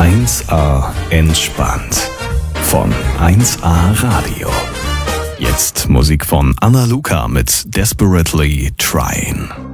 1A entspannt von 1A Radio. Jetzt Musik von Anna Luca mit Desperately Trying.